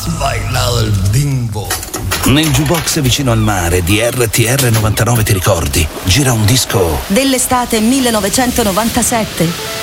bailado il bimbo. Nel jukebox vicino al mare di RTR 99, ti ricordi? Gira un disco dell'estate 1997.